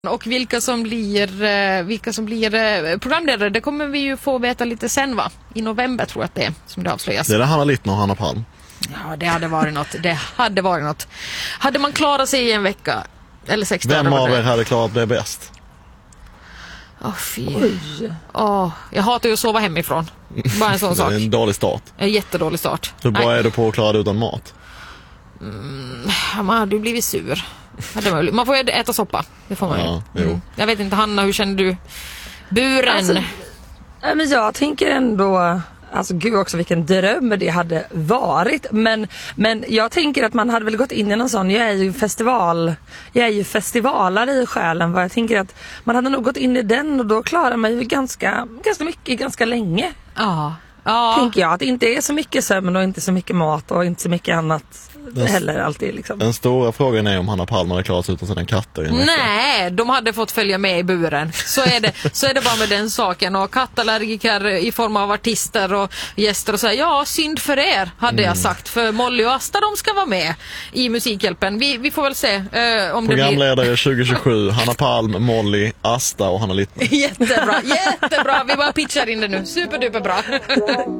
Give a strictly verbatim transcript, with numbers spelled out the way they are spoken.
Och vilka som blir vilka som blir programledare, det kommer vi ju få veta lite sen, va? I november tror jag att det är som det avslöjas. Det är det Hanna Littner och Hanna Palm. Ja, det hade varit något. Det hade varit något. Hade man klarat sig i en vecka eller sex dagar? Vem av er hade klarat det bäst? Åh, oh, fy. Oh, jag hatar ju att sova hemifrån. Bara en sån sak. Det är en dålig start. En jättedålig start. Hur bra Nej. är du på att klara det utan mat? Mm, man hade ju blivit sur. Man får ju äta soppa. Det får man ja, ju. Mm. Jag vet inte, Hanna, hur känner du? Buren? Alltså, men jag tänker ändå... Alltså gud också vilken dröm det hade varit. Men, men jag tänker att man hade väl gått in i någon sån... Jag är ju festival... Jag är ju festivalare i själen. Jag tänker att man hade nog gått in i den. Och då klarar man ju ganska, ganska mycket, ganska länge. Ja. Ja. Tänker jag. Att det inte är så mycket sömn och inte så mycket mat. Och inte så mycket annat den, heller alltid liksom. Den stora frågan är om Hanna Palm hade klarat sig utan sina katter. Nej, de hade fått följa med i buren. Så är det, så är det bara med den saken. Och kattallergiker i form av artister och gäster och så här, ja, synd för er, hade mm. jag sagt. För Molly och Asta, de ska vara med i Musikhjälpen. Vi, vi får väl se eh, om Programledare det blir... tjugo tjugosju, Hanna Palm, Molly, Asta och Hanna Littner. Jättebra, jättebra. Vi bara pitchar in det nu. Superduper bra.